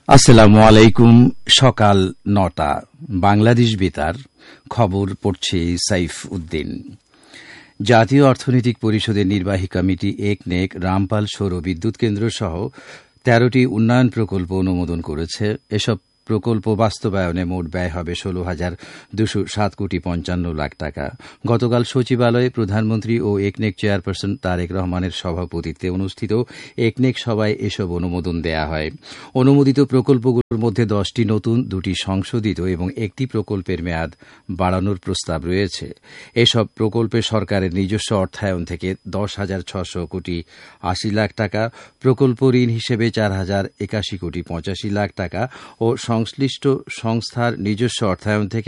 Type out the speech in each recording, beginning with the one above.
আসসালামু আলাইকুম। সকাল ৯টা বাংলাদেশ বেতার খবর পড়ছে সাইফ উদ্দিন। জাতীয় অর্থনৈতিক পরিষদের নির্বাহী কমিটি একনেক রামপাল সৌর বিদ্যুৎ কেন্দ্র সহ ১৩টি উন্নয়ন প্রকল্প অনুমোদন করেছে। এসব প্রকল্প বাস্তবায়নে মোট ব্যয় হবে ১৬,২০৭ কোটি ৫৫ লাখ টাকা। গতকাল সচিবালয়ে প্রধানমন্ত্রী ও একনেক চেয়ারপারসন তারেক রহমানের সভাপতিত্বে অনুষ্ঠিত একনেক সভায় এসব অনুমোদন দেয়া হয়। অনুমোদিত প্রকল্পগুলোর মধ্যে ১০টি নতুন, ২টি সংশোধিত এবং একটি প্রকল্পের মেয়াদ বাড়ানোর প্রস্তাব রয়েছে। এসব প্রকল্পে সরকারের নিজস্ব অর্থায়ন থেকে ১০,৬০০ কোটি ৮০ লাখ টাকা, প্রকল্প ঋণ হিসেবে ৪,০৮১ কোটি ৮৫ লাখ টাকা ও সংশ্লিষ্ট সংস্থার নিজস্ব অর্থায়ন থেকে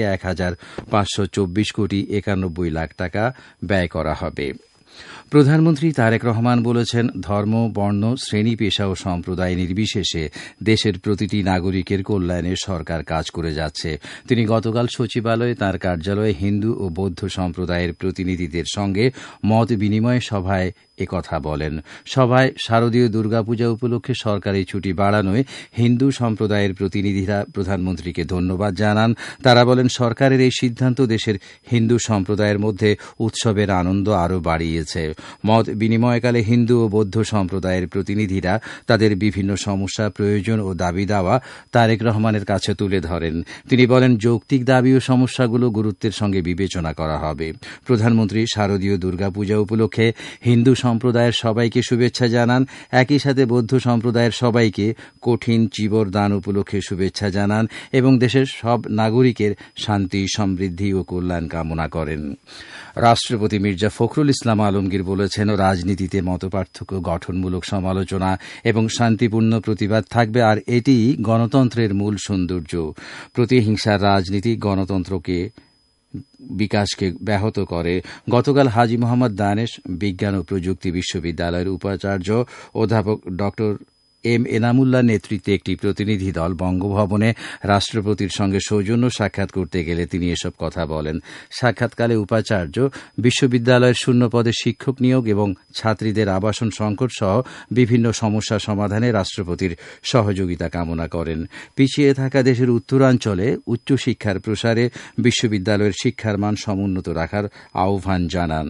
১,৫২৪ কোটি ৯১ লাখ টাকা ব্যয় করা হবে। প্রধানমন্ত্রী তারেক রহমান বলেছেন, ধর্ম, বর্ণ, শ্রেণী, পেশা ও সম্প্রদায় নির্বিশেষে দেশের প্রতিটি নাগরিকের কল্যাণে সরকার কাজ করে যাচ্ছে। তিনি গতকাল সচিবালয়ে তাঁর কার্যালয়ে হিন্দু ও বৌদ্ধ সম্প্রদায়ের প্রতিনিধিদের সঙ্গে মত বিনিময় সভায় একথা বলেন। সভায় শারদীয় দুর্গাপূজা উপলক্ষে সরকারি ছুটি বাড়ানোয় হিন্দু সম্প্রদায়ের প্রতিনিধিরা প্রধানমন্ত্রীকে ধন্যবাদ জানান। তারা বলেন, সরকারের এই সিদ্ধান্ত দেশের হিন্দু সম্প্রদায়ের মধ্যে উৎসবের আনন্দ আরও বাড়িয়েছে। মত বিনিময়কালে হিন্দু ও বৌদ্ধ সম্প্রদায়ের প্রতিনিধিরা তাদের বিভিন্ন সমস্যা, প্রয়োজন ও দাবি দাওয়া তারেক রহমানের কাছে তুলে ধরেন। তিনি বলেন, যৌক্তিক দাবি ও সমস্যাগুলো গুরুত্বের সঙ্গে বিবেচনা করা হবে। প্রধানমন্ত্রী শারদীয় দুর্গাপূজা উপলক্ষে হিন্দু সম্প্রদায়ের সবাইকে শুভেচ্ছা জানান। একই সাথে বৌদ্ধ সম্প্রদায়ের সবাইকে কঠিন চিবর দান উপলক্ষে শুভেচ্ছা জানান এবং দেশের সব নাগরিকের শান্তি, সমৃদ্ধি ও কল্যাণ কামনা করেন। রাষ্ট্রপতি মির্জা ফখরুল ইসলাম আলমগীর বলেছেন, রাজনীতিতে মতপার্থক্য, গঠনমূলক সমালোচনা এবং শান্তিপূর্ণ প্রতিবাদ থাকবে, আর এটিই গণতন্ত্রের মূল সৌন্দর্য। প্রতিহিংসার রাজনীতি গণতন্ত্রকে বিকাশকে ব্যাহত করে। গতকাল হাজী মোহাম্মদ দানেশ বিজ্ঞান ও প্রযুক্তি বিশ্ববিদ্যালয়ের উপাচার্য অধ্যাপক ড এম এনামুল্লাহর নেতৃত্বে একটি প্রতিনিধি দল বঙ্গভবনে রাষ্ট্রপতির সঙ্গে সৌজন্য সাক্ষাৎ করতে গেলে তিনি এসব কথা বলেন। সাক্ষাৎকালে উপাচার্য বিশ্ববিদ্যালয়ের শূন্য পদে শিক্ষক নিয়োগ এবং ছাত্রীদের আবাসন সংকট সহ বিভিন্ন সমস্যা সমাধানে রাষ্ট্রপতির সহযোগিতা কামনা করেন। পিছিয়ে থাকা দেশের উত্তরাঞ্চলে উচ্চশিক্ষার প্রসারে বিশ্ববিদ্যালয়ের শিক্ষার মান সমুন্নত রাখার আহ্বান জানান।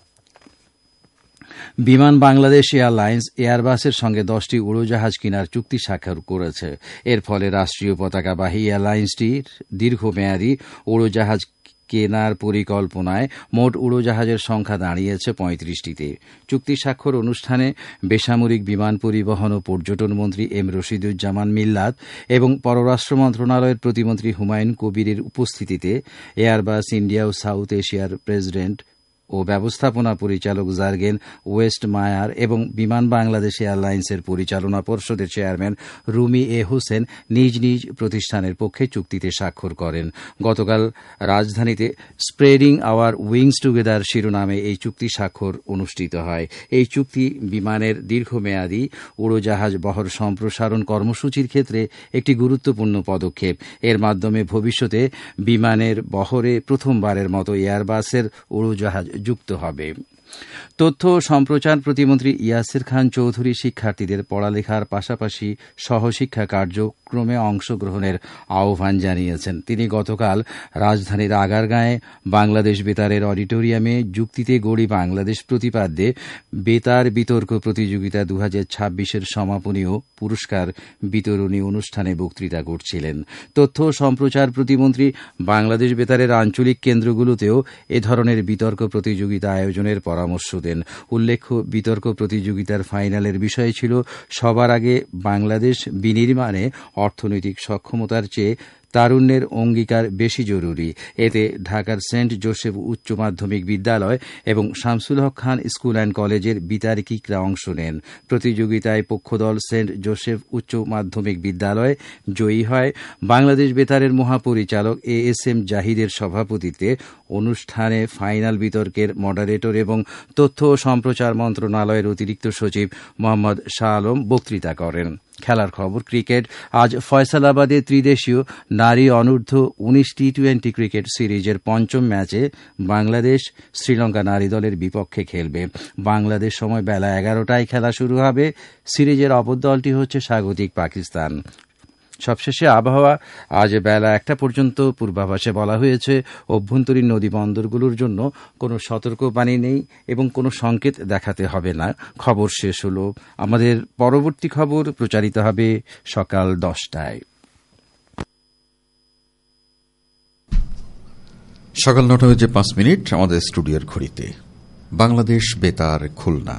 বিমান বাংলাদেশ এয়ারলাইন্স এয়ারবাসের সঙ্গে 10টি উড়োজাহাজ কেনার চুক্তি স্বাক্ষর করেছে। এর ফলে রাষ্ট্রীয় পতাকাবাহী এয়ারলাইন্সটির দীর্ঘমেয়াদী উড়োজাহাজ কেনার পরিকল্পনায় মোট উড়োজাহাজের সংখ্যা দাঁড়িয়েছে ৩৫টিতে। চুক্তি স্বাক্ষর অনুষ্ঠানে বেসামরিক বিমান পরিবহন ও পর্যটন মন্ত্রী এম রশিদুজ্জামান মিল্লাত এবং পররাষ্ট্র মন্ত্রণালয়ের প্রতিমন্ত্রী হুমায়ুন কবিরের উপস্থিতিতে এয়ারবাস ইন্ডিয়া ও সাউথ এশিয়ার প্রেসিডেন্ট ও ব্যবস্থাপনা পরিচালক জার্গেন ওয়েস্ট মায়ার এবং বিমান বাংলাদেশ এয়ারলাইন্সের পরিচালনা পর্ষদের চেয়ারম্যান রুমি এ হোসেন নিজ নিজ প্রতিষ্ঠানের পক্ষে চুক্তিতে স্বাক্ষর করেন। গতকাল রাজধানীতে স্প্রেডিং আওয়ার উইংস টুগেদার শিরোনামে এই চুক্তি স্বাক্ষর অনুষ্ঠিত হয়। এই চুক্তি বিমানের দীর্ঘমেয়াদী উড়োজাহাজ বহর সম্প্রসারণ কর্মসূচির ক্ষেত্রে একটি গুরুত্বপূর্ণ পদক্ষেপ। এর মাধ্যমে ভবিষ্যতে বিমানের বহরে প্রথমবারের মতো এয়ারবাসের উড়োজাহাজ যুক্ত হবে। তথ্য ও সম্প্রচার প্রতিমন্ত্রী ইয়াসির খান চৌধুরী শিক্ষার্থীদের পড়ালেখার পাশাপাশি সহশিক্ষা কার্যক্রমে অংশগ্রহণের আহ্বান জানিয়েছেন। তিনি গতকাল রাজধানীর আগারগাঁয়ে বাংলাদেশ বেতারের অডিটোরিয়ামে যুক্তিতে গড়ি বাংলাদেশ প্রতিপাদ্যে বেতার বিতর্ক প্রতিযোগিতা ২০২৬-এর সমাপনী ও পুরস্কার বিতরণী অনুষ্ঠানে বক্তৃতা করছিলেন। তথ্য ও সম্প্রচার প্রতিমন্ত্রী বাংলাদেশ বেতারের আঞ্চলিক কেন্দ্রগুলোতেও এ ধরনের বিতর্ক প্রতিযোগিতা আয়োজনের পরামর্শ দেন। উল্লেখ্য, বিতর্ক প্রতিযোগিতার ফাইনালের বিষয় ছিল সবার আগে বাংলাদেশ বিনির্মাণে অর্থনৈতিক সক্ষমতার চেয়ে তারুণ্যের অঙ্গীকার বেশি জরুরি। এতে ঢাকার সেন্ট জোসেফ উচ্চ মাধ্যমিক বিদ্যালয় এবং শামসুল হক খান স্কুল অ্যান্ড কলেজের বিতার্কিকরা অংশ নেন। প্রতিযোগিতায় পক্ষদল সেন্ট জোসেফ উচ্চ মাধ্যমিক বিদ্যালয় জয়ী হয়। বাংলাদেশ বেতারের মহাপরিচালক এএসএম জাহিদের সভাপতিত্বে অনুষ্ঠানে ফাইনাল বিতর্কের মডারেটর এবং তথ্য ও সম্প্রচার মন্ত্রণালয়ের অতিরিক্ত সচিব মোহাম্মদ শাহ আলম বক্তৃতা করেন। খেলার খবর, ক্রিকেট। আজ ফয়সালাবাদে ত্রিদেশীয় নারী অনূর্ধ্ব ১৯ টি-২০ ক্রিকেট সিরিজের পঞ্চম ম্যাচে বাংলাদেশ শ্রীলঙ্কা নারী দলের বিপক্ষে খেলবে। বাংলাদেশ সময় বেলা ১১টায় খেলা শুরু হবে। সিরিজের অপর দলটি হচ্ছে স্বাগতিক পাকিস্তান। সবশেষে আবহাওয়া। আজ বেলা 1টা পর্যন্ত পূর্বাভাসে বলা হয়েছে অভ্যন্তরীণ নদী বন্দরগুলোর জন্য কোনো সতর্কবাণী নেই এবং কোনো সংকেত দেখাতে হবে না। খবর শেষ হল। আমাদের পরবর্তী খবর প্রচারিত হবে সকাল 10টায়। সকাল 9টা বেজে 5 মিনিট আমাদের স্টুডিওর ঘড়িতে। বাংলাদেশ বেতার খুলনা।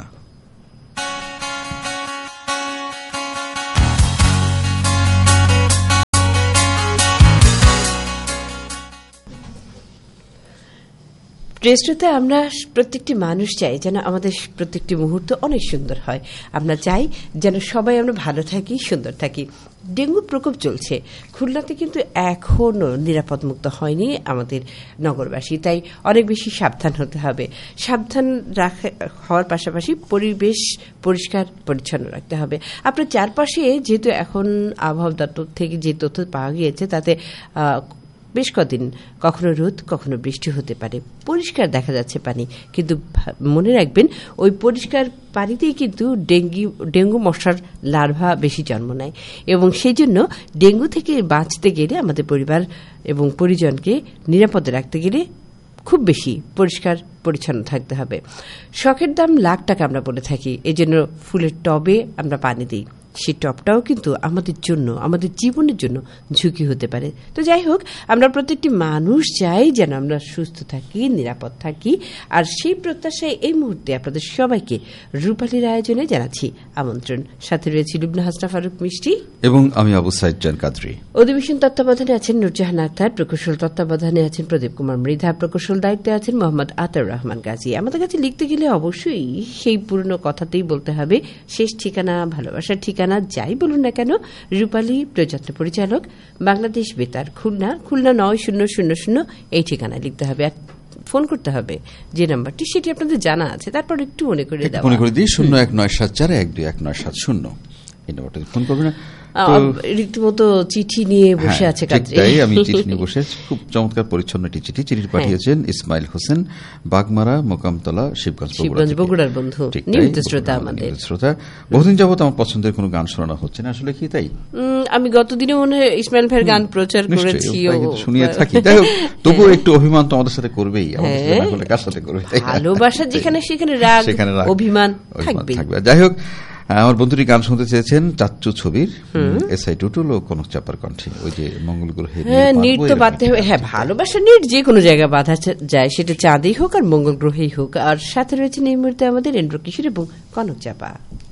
শ্রোতা, আমরা প্রত্যেকটি মানুষ চাই যেন আমাদের প্রত্যেকটি মুহূর্ত অনেক সুন্দর হয়। আমরা চাই যেন সবাই আমরা ভালো থাকি, সুন্দর থাকি। ডেঙ্গু প্রকোপ চলছে খুলনাতে, কিন্তু এখনো নিরাপদ মুক্ত হয়নি আমাদের নগরবাসী। তাই অনেক বেশি সাবধান হতে হবে। সাবধান হওয়ার পাশাপাশি পরিবেশ পরিষ্কার পরিচ্ছন্ন রাখতে হবে। আপনার চারপাশে যেহেতু এখন আবহাওয়া দপ্তর থেকে যে তথ্য পাওয়া গিয়েছে তাতে বেশ কদিন কখনো রোদ কখনো বৃষ্টি হতে পারে। পরিষ্কার দেখা যাচ্ছে পানি, কিন্তু মনে রাখবেন ওই পরিষ্কার পানিতেই কিন্তু ডেঙ্গু মশার লার্ভা বেশি জন্ম নেয়, এবং সেই জন্য ডেঙ্গু থেকে বাঁচতে গেলে আমাদের পরিবার এবং পরিজনকে নিরাপদে রাখতে গেলে খুব বেশি পরিষ্কার পরিচ্ছন্ন থাকতে হবে। শখের দাম লাখ টাকা আমরা বলে থাকি, এজন্য ফুলের টবে আমরা পানি দিই। সেই টবটাও কিন্তু আমাদের জন্য, আমাদের জীবনের জন্য ঝুঁকি হতে পারে। তো যাই হোক, আমরা প্রত্যেকটি মানুষ চাই যেন আমরা সুস্থ থাকি, নিরাপদ থাকি। আর সেই প্রত্যাশায় এই মুহূর্তে আপনাদের সবাইকে রূপালীর আয়োজনে জানাচ্ছি আমন্ত্রণ। সাথে রয়েছে লুবনা হাসনা ফারুক মিষ্টি এবং আমি আবু সাইদ জান কাদরি। অধিবেশন তত্ত্বাবধানে আছেন নুরজাহান আক্তার, প্রকৌশল তত্ত্বাবধানে আছেন প্রদীপ কুমার মৃধা, প্রকৌশল দায়িত্বে আছেন মোহাম্মদ আতাউর রহমান গাজী। আমাদের কাছে লিখতে গেলে অবশ্যই সেই পুরনো কথাতেই বলতে হবে, শেষ ঠিকানা, ভালোবাসার ঠিকানা, যাই বলুন না কেন। রূপালী প্রযত্ন পরিচালক, বাংলাদেশ বেতার, খুলনা 9000 এই ঠিকানায় লিখতে হবে। আর ফোন করতে হবে যে নাম্বারটি, সেটি আপনাদের জানা আছে। তারপর একটু মনে করে দিই 0197411970 এই নাম্বারটাতে ফোন করবেন। রীতিমতো চিঠি নিয়ে বসে আছে আমি চিঠি নিয়ে বসে খুব চমৎকার পরিচ্ছন্ন একটি চিঠি পাঠিয়েছেন ইসমাইল হোসেন, বাগমারা, মোকামতলা, শিবগঞ্জ, বগুড়ার বন্ধু, নিয়মিত শ্রোতা। আমাদের শ্রোতা। বহুদিন যাবত আমার পছন্দের কোনো গান শোনানো হচ্ছে না, আসলে কি তাই? আমি গতদিনে মনে হয় ইসমাইল ভাইয়ের গান প্রচার করেছি, শুনিয়ে থাকি। যাই হোক, তবুও একটু অভিমান তো আমাদের সাথে করবেই, কার সাথে করবে? ভালোবাসা যেখানে সেখানে রাগ, অভিমান থাকবে। যাই হোক, আমার বন্ধুটি গান শুনতে চেয়েছেন চাচ্চু ছবির এসআই টুটুল ও কনক চাপার কণ্ঠে, ওই যে মঙ্গল গ্রহে নিট তো বাঁধতে হবে। হ্যাঁ, ভালোবাসা নিট যে কোনো জায়গায় বাঁধা যায়, সেটা চাঁদেই হোক আর মঙ্গল গ্রহেই হোক। আর সাথে রয়েছে এই মুহূর্তে আমাদের এন্ড্র কিশোর এবং কনক চাপা।